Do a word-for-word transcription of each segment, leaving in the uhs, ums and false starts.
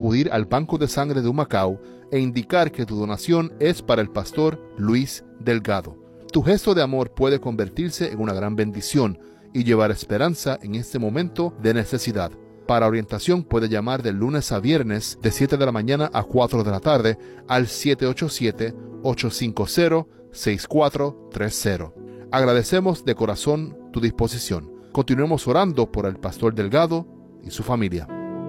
acudir al Banco de Sangre de Humacao e indicar que tu donación es para el pastor Luis Delgado. Tu gesto de amor puede convertirse en una gran bendición y llevar esperanza en este momento de necesidad. Para orientación puede llamar de lunes a viernes de siete de la mañana a cuatro de la tarde al siete ocho siete, ocho cinco cero, seis cuatro tres cero. Agradecemos de corazón tu disposición. Continuemos orando por el pastor Delgado y su familia.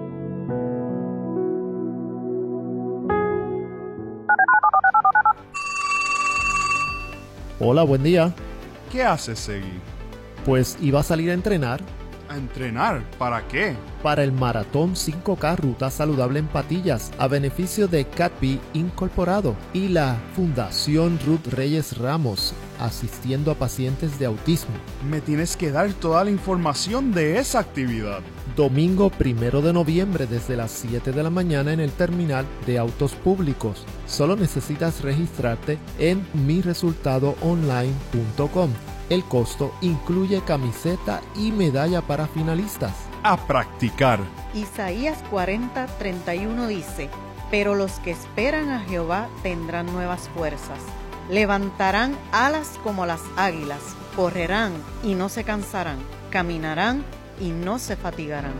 Hola, buen día. ¿Qué haces, Segui? Pues iba a salir a entrenar. ¿A entrenar? ¿Para qué? Para el Maratón cinco K Ruta Saludable en Patillas, a beneficio de Catpi Incorporado y la Fundación Ruth Reyes Ramos, asistiendo a pacientes de autismo. Me tienes que dar toda la información de esa actividad. Domingo primero de noviembre desde las siete de la mañana en el terminal de autos públicos. Solo necesitas registrarte en mi resultado online punto com. El costo incluye camiseta y medalla para finalistas. A practicar. Isaías cuarenta, treinta y uno dice: pero los que esperan a Jehová tendrán nuevas fuerzas. Levantarán alas como las águilas, correrán y no se cansarán, caminarán y no se fatigarán.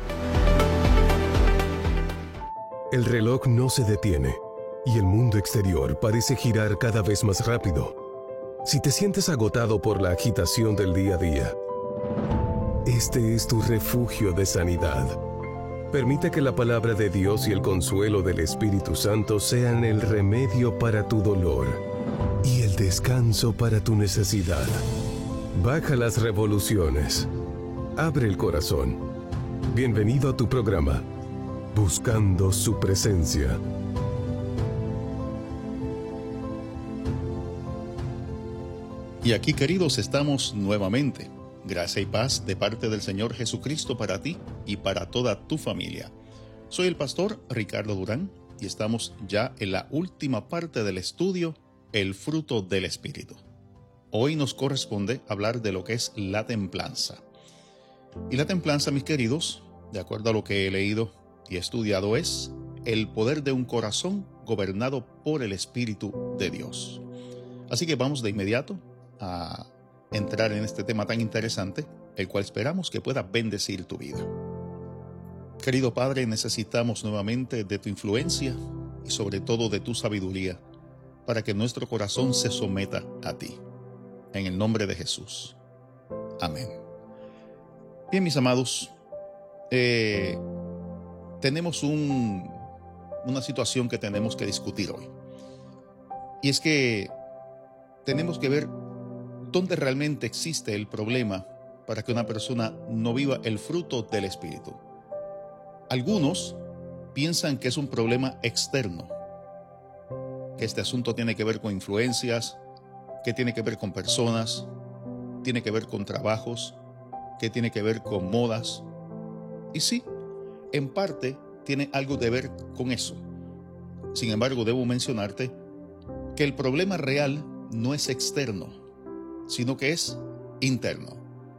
El reloj no se detiene y el mundo exterior parece girar cada vez más rápido. Si te sientes agotado por la agitación del día a día, este es tu refugio de sanidad. Permite que la palabra de Dios y el consuelo del Espíritu Santo sean el remedio para tu dolor y el descanso para tu necesidad. Baja las revoluciones. Abre el corazón. Bienvenido a tu programa, Buscando su Presencia. Y aquí, queridos, estamos nuevamente. Gracia y paz de parte del Señor Jesucristo para ti y para toda tu familia. Soy el pastor Ricardo Durán y estamos ya en la última parte del estudio, el fruto del Espíritu. Hoy nos corresponde hablar de lo que es la templanza. Y la templanza, mis queridos, de acuerdo a lo que he leído y estudiado, es el poder de un corazón gobernado por el Espíritu de Dios. Así que vamos de inmediato a entrar en este tema tan interesante, el cual esperamos que pueda bendecir tu vida. Querido Padre, necesitamos nuevamente de tu influencia y sobre todo de tu sabiduría para que nuestro corazón se someta a ti. En el nombre de Jesús. Amén. Bien, mis amados, eh, tenemos un, una situación que tenemos que discutir hoy. Y es que tenemos que ver dónde realmente existe el problema para que una persona no viva el fruto del Espíritu. Algunos piensan que es un problema externo, que este asunto tiene que ver con influencias, que tiene que ver con personas, tiene que ver con trabajos, que tiene que ver con modas. Y sí, en parte tiene algo que ver con eso. Sin embargo, debo mencionarte que el problema real no es externo, sino que es interno.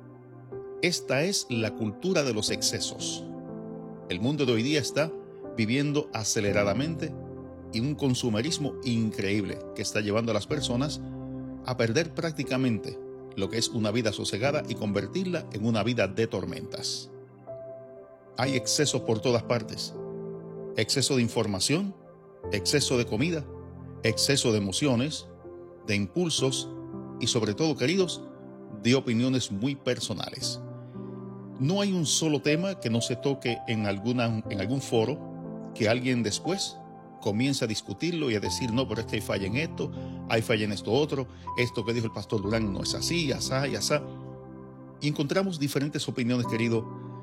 Esta es la cultura de los excesos. El mundo de hoy día está viviendo aceleradamente y un consumerismo increíble que está llevando a las personas a perder prácticamente lo que es una vida sosegada y convertirla en una vida de tormentas. Hay excesos por todas partes. Exceso de información, exceso de comida, exceso de emociones, de impulsos y sobre todo, queridos, de opiniones muy personales. No hay un solo tema que no se toque en, alguna, en algún foro que alguien después comience a discutirlo y a decir, no, pero es que hay falla en esto, hay falla en esto otro, esto que dijo el pastor Durán no es así, asá y asá. Y encontramos diferentes opiniones, querido.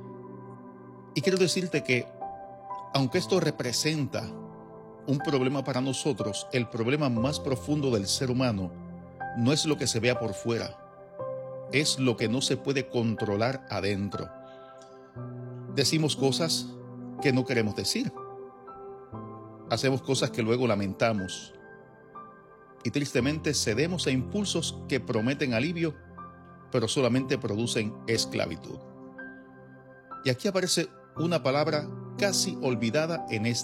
Y quiero decirte que, aunque esto representa un problema para nosotros, el problema más profundo del ser humano no es lo que se vea por fuera, es lo que no se puede controlar adentro. Decimos cosas que no queremos decir. Hacemos cosas que luego lamentamos. Y tristemente cedemos a impulsos que prometen alivio, pero solamente producen esclavitud. Y aquí aparece una palabra casi olvidada en esta